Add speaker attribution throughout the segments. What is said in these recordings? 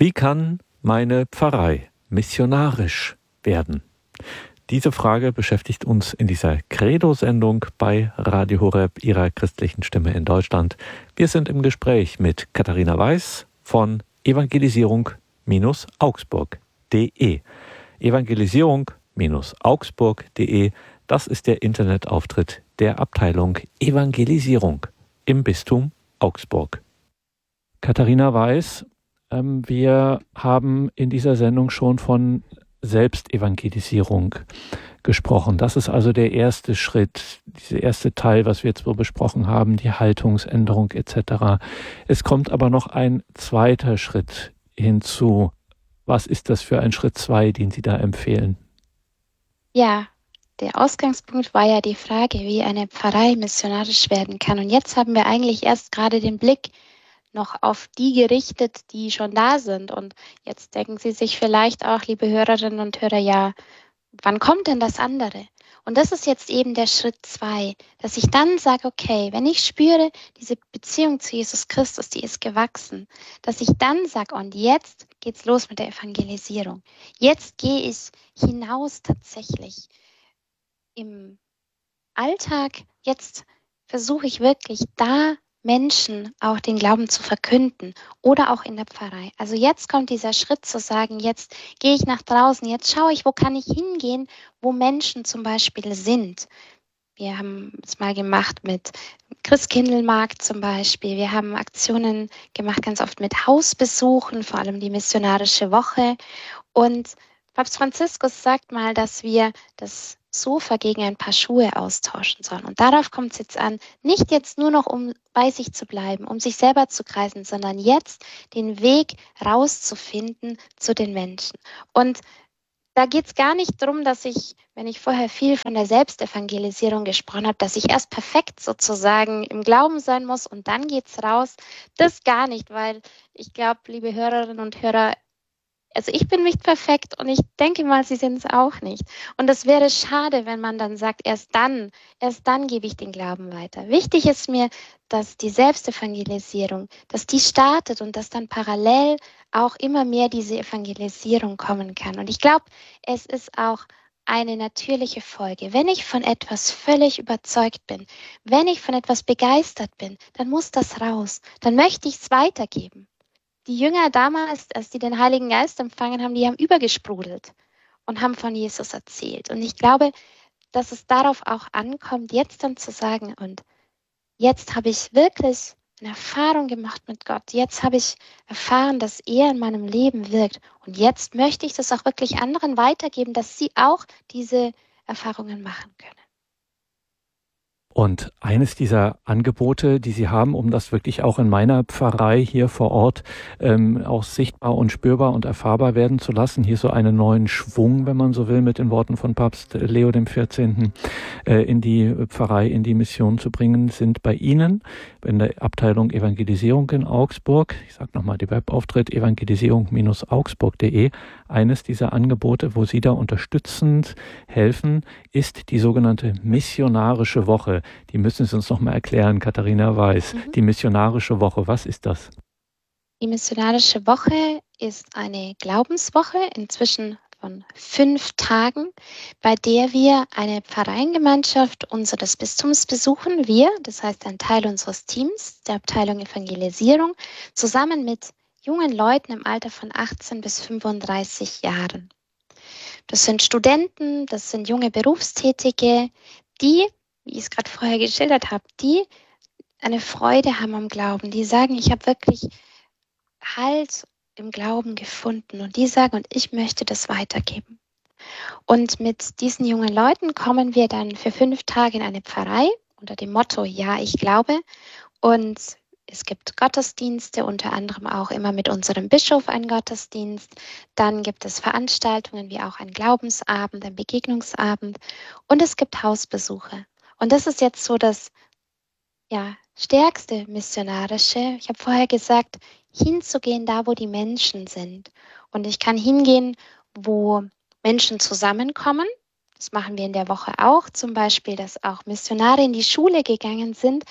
Speaker 1: Wie kann meine Pfarrei missionarisch werden? Diese Frage beschäftigt uns in dieser Credo-Sendung bei Radio Horeb, Ihrer christlichen Stimme in Deutschland. Wir sind im Gespräch mit Katharina Weiß von Evangelisierung-Augsburg.de. Evangelisierung-Augsburg.de, das ist der Internetauftritt der Abteilung Evangelisierung im Bistum Augsburg. Katharina Weiß, wir haben in dieser Sendung schon von Selbstevangelisierung gesprochen. Das ist also der erste Schritt, dieser erste Teil, was wir jetzt so besprochen haben, die Haltungsänderung etc. Es kommt aber noch ein zweiter Schritt hinzu. Was ist das für ein Schritt 2, den Sie da empfehlen?
Speaker 2: Ja, der Ausgangspunkt war ja die Frage, wie eine Pfarrei missionarisch werden kann. Und jetzt haben wir eigentlich erst gerade den Blick noch auf die gerichtet, die schon da sind. Und jetzt denken Sie sich vielleicht auch, liebe Hörerinnen und Hörer, ja, wann kommt denn das andere? Und das ist jetzt eben der Schritt 2, dass ich dann sage, okay, wenn ich spüre, diese Beziehung zu Jesus Christus, die ist gewachsen, dass ich dann sage, und jetzt geht's los mit der Evangelisierung. Jetzt gehe ich hinaus tatsächlich im Alltag. Jetzt versuche ich wirklich da Menschen auch den Glauben zu verkünden oder auch in der Pfarrei. Also jetzt kommt dieser Schritt zu sagen, jetzt gehe ich nach draußen, jetzt schaue ich, wo kann ich hingehen, wo Menschen zum Beispiel sind. Wir haben es mal gemacht mit Christkindlmarkt zum Beispiel. Wir haben Aktionen gemacht, ganz oft mit Hausbesuchen, vor allem die missionarische Woche. Und Papst Franziskus sagt mal, dass wir das Sofa gegen ein paar Schuhe austauschen sollen. Und darauf kommt es jetzt an, nicht jetzt nur noch um bei sich zu bleiben, um sich selber zu kreisen, sondern jetzt den Weg rauszufinden zu den Menschen. Und da geht es gar nicht darum, dass ich, wenn ich vorher viel von der Selbstevangelisierung gesprochen habe, dass ich erst perfekt sozusagen im Glauben sein muss und dann geht's raus. Das gar nicht, weil ich glaube, liebe Hörerinnen und Hörer, also ich bin nicht perfekt und ich denke mal, Sie sind es auch nicht. Und es wäre schade, wenn man dann sagt, erst dann gebe ich den Glauben weiter. Wichtig ist mir, dass die Selbstevangelisierung, dass die startet und dass dann parallel auch immer mehr diese Evangelisierung kommen kann. Und ich glaube, es ist auch eine natürliche Folge. Wenn ich von etwas völlig überzeugt bin, wenn ich von etwas begeistert bin, dann muss das raus. Dann möchte ich es weitergeben. Die Jünger damals, als die den Heiligen Geist empfangen haben, die haben übergesprudelt und haben von Jesus erzählt. Und ich glaube, dass es darauf auch ankommt, jetzt dann zu sagen, und jetzt habe ich wirklich eine Erfahrung gemacht mit Gott. Jetzt habe ich erfahren, dass er in meinem Leben wirkt. Und jetzt möchte ich das auch wirklich anderen weitergeben, dass sie auch diese Erfahrungen machen können.
Speaker 1: Und eines dieser Angebote, die Sie haben, um das wirklich auch in meiner Pfarrei hier vor Ort auch sichtbar und spürbar und erfahrbar werden zu lassen, hier so einen neuen Schwung, wenn man so will, mit den Worten von Papst Leo XIV. In die Pfarrei, in die Mission zu bringen, sind bei Ihnen in der Abteilung Evangelisierung in Augsburg, ich sage nochmal die Webauftritt, evangelisierung-augsburg.de, eines dieser Angebote, wo Sie da unterstützend helfen, ist die sogenannte missionarische Woche. Die müssen Sie uns noch mal erklären, Katharina Weiß. Die missionarische Woche, was ist das?
Speaker 2: Die missionarische Woche ist eine Glaubenswoche, inzwischen von 5 Tagen, bei der wir eine Pfarreiengemeinschaft unseres Bistums besuchen. Wir, das heißt ein Teil unseres Teams, der Abteilung Evangelisierung, zusammen mit jungen Leuten im Alter von 18 bis 35 Jahren. Das sind Studenten, das sind junge Berufstätige, die, wie ich es gerade vorher geschildert habe, die eine Freude haben am Glauben, die sagen, ich habe wirklich Halt im Glauben gefunden und die sagen, und ich möchte das weitergeben. Und mit diesen jungen Leuten kommen wir dann für 5 Tage in eine Pfarrei unter dem Motto, ja, ich glaube. Und es gibt Gottesdienste, unter anderem auch immer mit unserem Bischof ein Gottesdienst. Dann gibt es Veranstaltungen wie auch ein Glaubensabend, ein Begegnungsabend. Und es gibt Hausbesuche. Und das ist jetzt so das stärkste missionarische. Ich habe vorher gesagt, hinzugehen, da wo die Menschen sind. Und ich kann hingehen, wo Menschen zusammenkommen. Das machen wir in der Woche auch. Zum Beispiel, dass auch Missionare in die Schule gegangen sind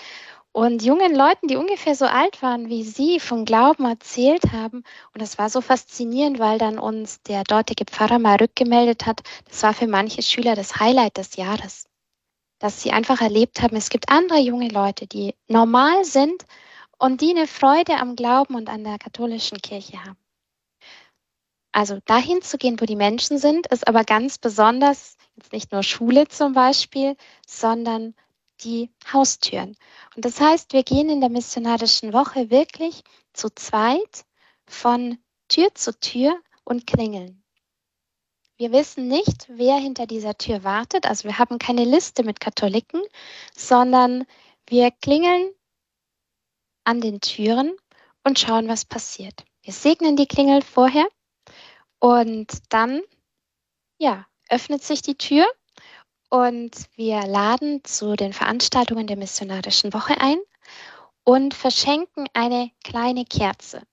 Speaker 2: und jungen Leuten, die ungefähr so alt waren wie sie, von Glauben erzählt haben. Und das war so faszinierend, weil dann uns der dortige Pfarrer mal rückgemeldet hat, das war für manche Schüler das Highlight des Jahres, dass sie einfach erlebt haben, es gibt andere junge Leute, die normal sind und die eine Freude am Glauben und an der katholischen Kirche haben. Also dahin zu gehen, wo die Menschen sind, ist aber ganz besonders, jetzt nicht nur Schule zum Beispiel, sondern die Haustüren. Und das heißt, wir gehen in der missionarischen Woche wirklich zu zweit von Tür zu Tür und klingeln. Wir wissen nicht, wer hinter dieser Tür wartet. Also wir haben keine Liste mit Katholiken, sondern wir klingeln an den Türen und schauen, was passiert. Wir segnen die Klingel vorher und dann, ja, öffnet sich die Tür und wir laden zu den Veranstaltungen der missionarischen Woche ein und verschenken eine kleine Kerze.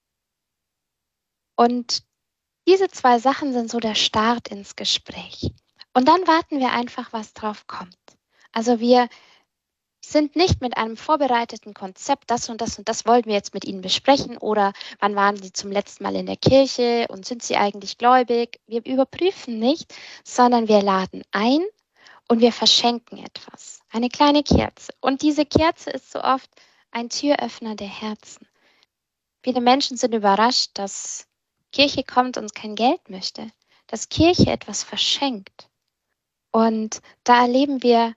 Speaker 2: Und diese 2 Sachen sind so der Start ins Gespräch. Und dann warten wir einfach, was drauf kommt. Also wir sind nicht mit einem vorbereiteten Konzept, das und das wollten wir jetzt mit Ihnen besprechen oder wann waren Sie zum letzten Mal in der Kirche und sind Sie eigentlich gläubig? Wir überprüfen nicht, sondern wir laden ein und wir verschenken etwas, eine kleine Kerze. Und diese Kerze ist so oft ein Türöffner der Herzen. Viele Menschen sind überrascht, dass Kirche kommt und kein Geld möchte, dass Kirche etwas verschenkt. Und da erleben wir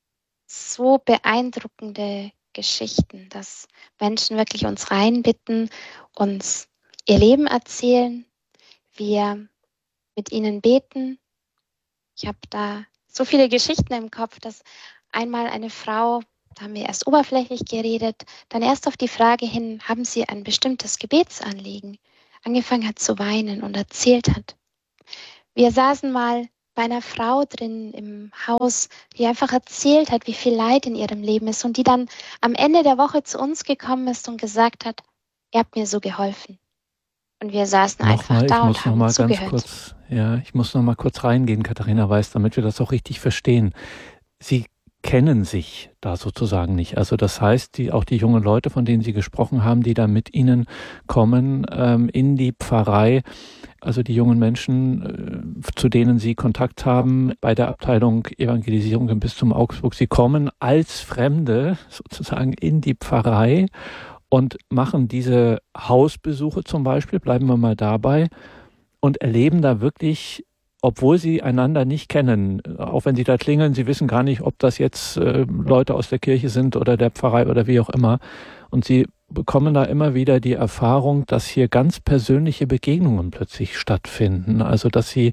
Speaker 2: so beeindruckende Geschichten, dass Menschen wirklich uns reinbitten, uns ihr Leben erzählen, wir mit ihnen beten. Ich habe da so viele Geschichten im Kopf, dass einmal eine Frau, da haben wir erst oberflächlich geredet, dann erst auf die Frage hin, haben Sie ein bestimmtes Gebetsanliegen, angefangen hat zu weinen und erzählt hat. Wir saßen mal bei einer Frau drin im Haus, die einfach erzählt hat, wie viel Leid in ihrem Leben ist und die dann am Ende der Woche zu uns gekommen ist und gesagt hat, ihr habt mir so geholfen. Und wir saßen einfach da und haben zugehört.
Speaker 1: Ich muss noch mal kurz reingehen, Katharina Weiß, damit wir das auch richtig verstehen. Sie kennen sich da sozusagen nicht. Also das heißt, auch die jungen Leute, von denen Sie gesprochen haben, die da mit Ihnen kommen in die Pfarrei, also die jungen Menschen, zu denen Sie Kontakt haben bei der Abteilung Evangelisierung im Bistum Augsburg, sie kommen als Fremde sozusagen in die Pfarrei und machen diese Hausbesuche zum Beispiel, bleiben wir mal dabei, und erleben da wirklich, obwohl sie einander nicht kennen, auch wenn sie da klingeln, sie wissen gar nicht, ob das jetzt Leute aus der Kirche sind oder der Pfarrei oder wie auch immer. Und sie bekommen da immer wieder die Erfahrung, dass hier ganz persönliche Begegnungen plötzlich stattfinden. Also dass sie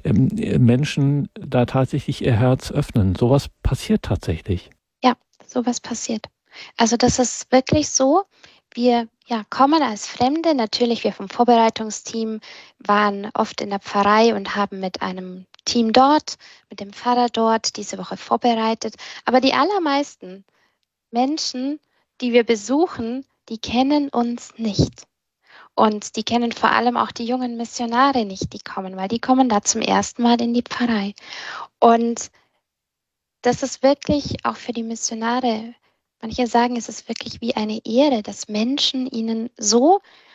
Speaker 1: Menschen da tatsächlich ihr Herz öffnen. Sowas passiert tatsächlich.
Speaker 2: Ja, sowas passiert. Also das ist wirklich so. Wir kommen als Fremde, natürlich wir vom Vorbereitungsteam waren oft in der Pfarrei und haben mit einem Team dort, mit dem Pfarrer dort diese Woche vorbereitet. Aber die allermeisten Menschen, die wir besuchen, die kennen uns nicht. Und die kennen vor allem auch die jungen Missionare nicht, die kommen, weil die kommen da zum ersten Mal in die Pfarrei. Und das ist wirklich auch für die Missionare, manche sagen, es ist wirklich wie eine Ehre, dass Menschen ihnen so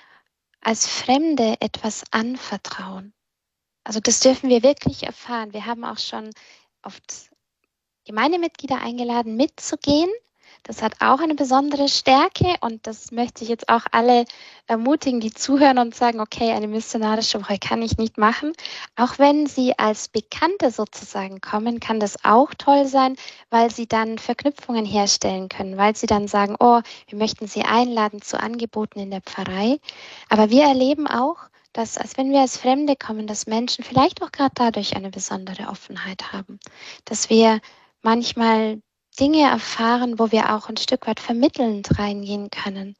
Speaker 2: als Fremde etwas anvertrauen. Also das dürfen wir wirklich erfahren. Wir haben auch schon oft Gemeindemitglieder eingeladen, mitzugehen. Das hat auch eine besondere Stärke und das möchte ich jetzt auch alle ermutigen, die zuhören und sagen, okay, eine missionarische Woche kann ich nicht machen. Auch wenn sie als Bekannte sozusagen kommen, kann das auch toll sein, weil sie dann Verknüpfungen herstellen können, weil sie dann sagen, oh, wir möchten sie einladen zu Angeboten in der Pfarrei. Aber wir erleben auch, dass, als wenn wir als Fremde kommen, dass Menschen vielleicht auch gerade dadurch eine besondere Offenheit haben, dass wir manchmal Dinge erfahren, wo wir auch ein Stück weit vermittelnd reingehen können.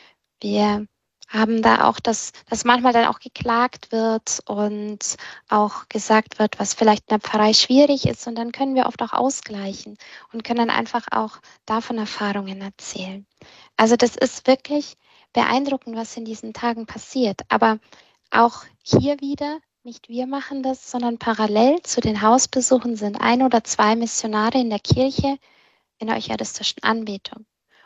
Speaker 2: Wir haben da auch, dass manchmal dann auch geklagt wird und auch gesagt wird, was vielleicht in der Pfarrei schwierig ist. Und dann können wir oft auch ausgleichen und können einfach auch davon Erfahrungen erzählen. Also das ist wirklich beeindruckend, was in diesen Tagen passiert. Aber auch hier wieder, nicht wir machen das, sondern parallel zu den Hausbesuchen sind 1 oder 2 Missionare in der Kirche in der eucharistischen Anbetung.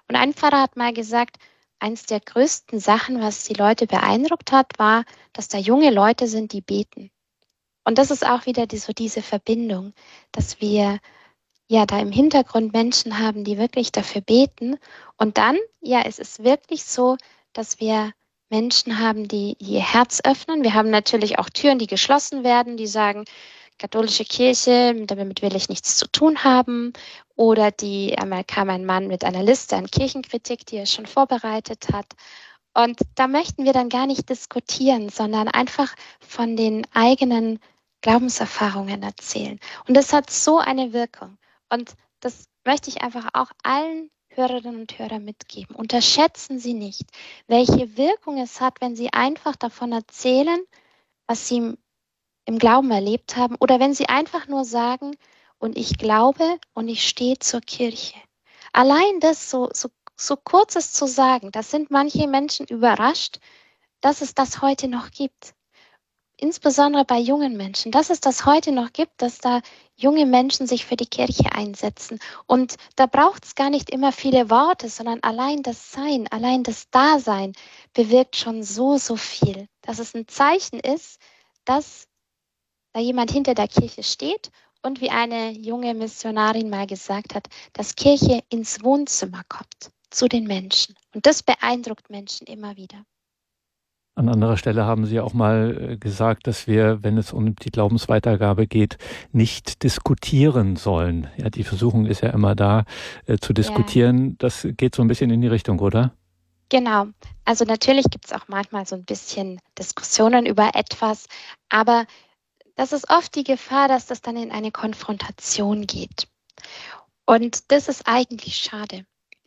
Speaker 2: Und ein Pfarrer hat mal gesagt, eins der größten Sachen, was die Leute beeindruckt hat, war, dass da junge Leute sind, die beten. Und das ist auch wieder diese Verbindung, dass wir ja da im Hintergrund Menschen haben, die wirklich dafür beten. Und dann, ja, es ist wirklich so, dass wir Menschen haben, die ihr Herz öffnen. Wir haben natürlich auch Türen, die geschlossen werden, die sagen, katholische Kirche, damit will ich nichts zu tun haben. Oder einmal kam ein Mann mit einer Liste an Kirchenkritik, die er schon vorbereitet hat. Und da möchten wir dann gar nicht diskutieren, sondern einfach von den eigenen Glaubenserfahrungen erzählen. Und das hat so eine Wirkung. Und das möchte ich einfach auch allen Hörerinnen und Hörern mitgeben. Unterschätzen Sie nicht, welche Wirkung es hat, wenn Sie einfach davon erzählen, was Sie im Glauben erlebt haben, oder wenn Sie einfach nur sagen, und ich glaube und ich stehe zur Kirche. Allein das so kurzes zu sagen, das sind manche Menschen überrascht, dass es das heute noch gibt. Insbesondere bei jungen Menschen, dass es das heute noch gibt, dass da junge Menschen sich für die Kirche einsetzen. Und da braucht es gar nicht immer viele Worte, sondern allein das Sein, allein das Dasein bewirkt schon so viel. Dass es ein Zeichen ist, dass da jemand hinter der Kirche steht und wie eine junge Missionarin mal gesagt hat, dass Kirche ins Wohnzimmer kommt, zu den Menschen. Und das beeindruckt Menschen immer wieder.
Speaker 1: An anderer Stelle haben Sie auch mal gesagt, dass wir, wenn es um die Glaubensweitergabe geht, nicht diskutieren sollen. Ja, die Versuchung ist ja immer da, zu diskutieren. Ja. Das geht so ein bisschen in die Richtung, oder?
Speaker 2: Genau. Also natürlich gibt es auch manchmal so ein bisschen Diskussionen über etwas, aber das ist oft die Gefahr, dass das dann in eine Konfrontation geht. Und das ist eigentlich schade,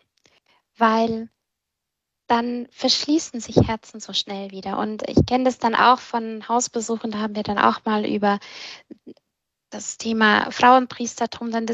Speaker 2: weil dann verschließen sich Herzen so schnell wieder. Und ich kenne das dann auch von Hausbesuchen, da haben wir dann auch mal über das Thema Frauenpriestertum dann